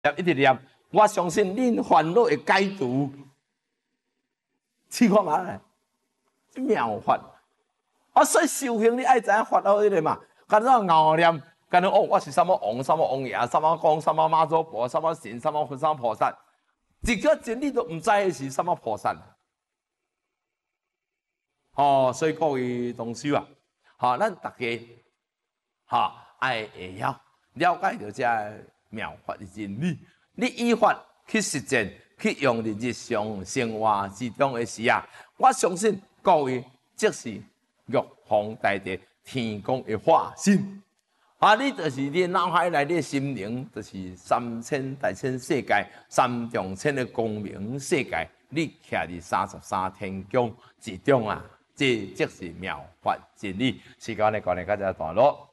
一直念，我相信恁烦恼会解除。试看嘛，妙法。啊，所以修行你爱知影法好迄个嘛，干怎熬念，干哦，我是什么王，什么王爷，什么公，什么妈祖婆，什么神，什么佛，什么菩萨，一个真理都毋知的是什么菩萨。哦，所以各位同修啊，好，咱大家，哈，爱会晓了解到这妙法的真理，你依法去实践，去用伫日常生活之中的时啊，我相信各位即是玉皇大帝天公的化身。啊，你就是你脑海内的心灵，就是3000大千世界、3重千的光明世界，你徛伫33天宫之中啊！这即是妙法真理。时间呢，讲到这段落。